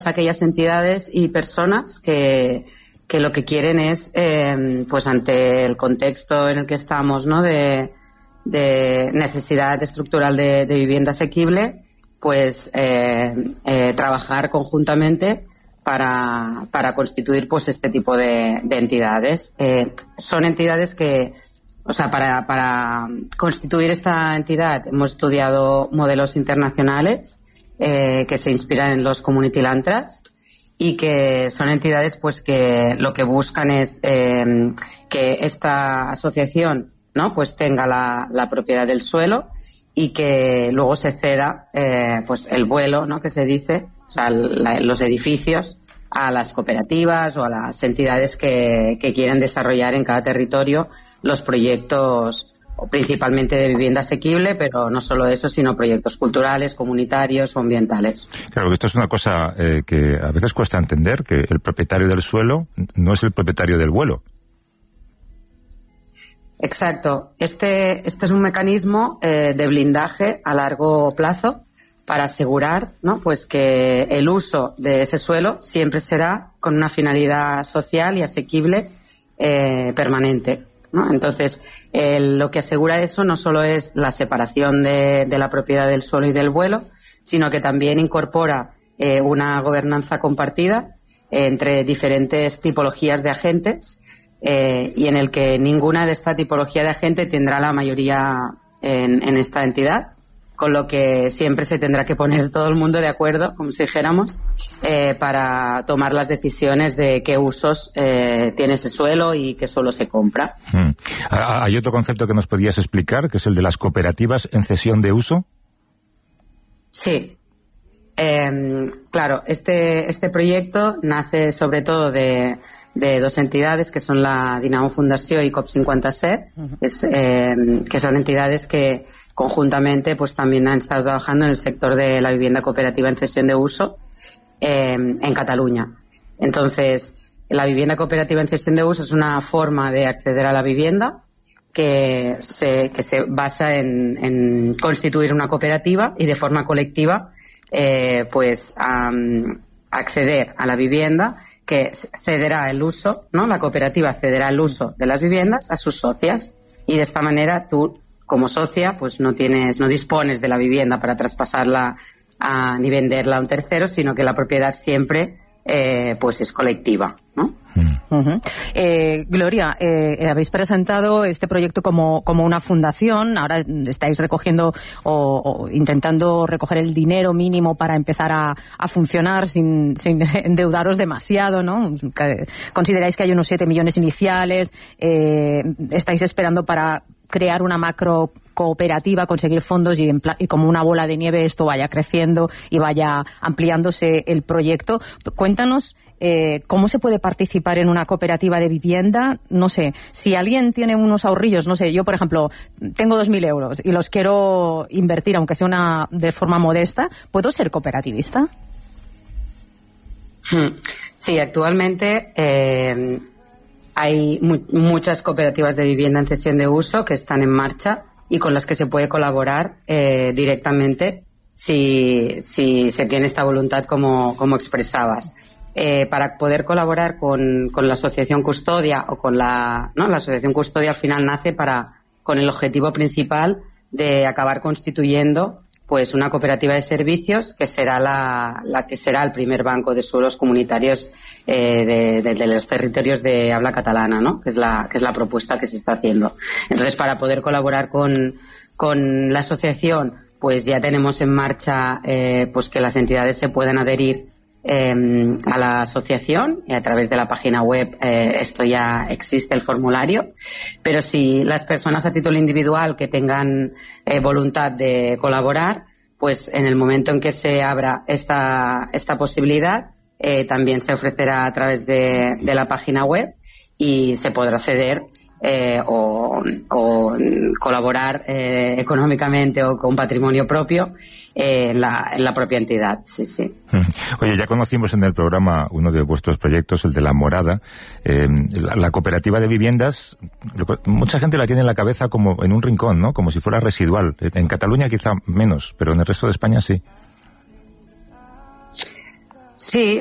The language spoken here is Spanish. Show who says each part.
Speaker 1: aquellas entidades y personas que lo que quieren es, pues ante el contexto en el que estamos, ¿no?, de necesidad estructural de vivienda asequible, pues trabajar conjuntamente para constituir pues este tipo de entidades. Son entidades que, o sea, para constituir esta entidad hemos estudiado modelos internacionales que se inspiran en los Community Land Trust y que son entidades pues que lo que buscan es que esta asociación, ¿no?, pues tenga la propiedad del suelo y que luego se ceda pues el vuelo, ¿no?, que se dice, o sea, los edificios a las cooperativas o a las entidades que quieren desarrollar en cada territorio los proyectos, principalmente de vivienda asequible, pero no solo eso, sino proyectos culturales, comunitarios o ambientales.
Speaker 2: Claro, que esto es una cosa que a veces cuesta entender, que el propietario del suelo no es el propietario del vuelo.
Speaker 1: Exacto. Este es un mecanismo de blindaje a largo plazo para asegurar, ¿no?, pues que el uso de ese suelo siempre será con una finalidad social y asequible permanente, ¿no? Entonces, lo que asegura eso no solo es la separación de la propiedad del suelo y del vuelo, sino que también incorpora una gobernanza compartida entre diferentes tipologías de agentes y en el que ninguna de esta tipología de agente tendrá la mayoría en esta entidad, con lo que siempre se tendrá que poner todo el mundo de acuerdo, como si dijéramos, para tomar las decisiones de qué usos tiene ese suelo y qué suelo se compra.
Speaker 2: ¿Hay otro concepto que nos podías explicar, que es el de las cooperativas en cesión de uso?
Speaker 1: Sí. Claro, este proyecto nace sobre todo de dos entidades que son la Dinamo Fundació y COP57, que son entidades que conjuntamente pues también han estado trabajando en el sector de la vivienda cooperativa en cesión de uso en Cataluña. Entonces, la vivienda cooperativa en cesión de uso es una forma de acceder a la vivienda que se basa en constituir una cooperativa y de forma colectiva pues acceder a la vivienda, que cederá el uso, ¿no? La cooperativa cederá el uso de las viviendas a sus socias y de esta manera tú, como socia, pues no dispones de la vivienda para traspasarla ni venderla a un tercero, sino que la propiedad siempre pues es colectiva, ¿no?
Speaker 3: Gloria, habéis presentado este proyecto como una fundación. Ahora estáis recogiendo o intentando recoger el dinero mínimo para empezar a funcionar sin endeudaros demasiado, ¿no? Consideráis que hay unos 7 millones iniciales, estáis esperando para crear una macro cooperativa, conseguir fondos y como una bola de nieve esto vaya creciendo y vaya ampliándose el proyecto. Cuéntanos cómo se puede participar en una cooperativa de vivienda. No sé, si alguien tiene unos ahorrillos, no sé, yo por ejemplo tengo 2.000 euros y los quiero invertir, aunque sea de forma modesta, ¿puedo ser cooperativista?
Speaker 1: Sí, actualmente hay muchas cooperativas de vivienda en cesión de uso que están en marcha y con las que se puede colaborar directamente si se tiene esta voluntad como expresabas. Para poder colaborar con la asociación custodia o con la asociación custodia al final nace con el objetivo principal de acabar constituyendo pues una cooperativa de servicios que será la que será el primer banco de suelos comunitarios de los territorios de habla catalana, ¿no? Que es la propuesta que se está haciendo. Entonces, para poder colaborar con la asociación, pues ya tenemos en marcha pues que las entidades se puedan adherir a la asociación y a través de la página web esto ya existe el formulario, pero si las personas a título individual que tengan voluntad de colaborar, pues en el momento en que se abra esta posibilidad también se ofrecerá a través de la página web y se podrá acceder o colaborar económicamente o con patrimonio propio en la propia entidad, sí.
Speaker 2: Oye, ya conocimos en el programa uno de vuestros proyectos, el de La Morada, la cooperativa de viviendas. Mucha gente la tiene en la cabeza como en un rincón, ¿no? Como si fuera residual. En Cataluña quizá menos, pero en el resto de España sí.
Speaker 1: Sí,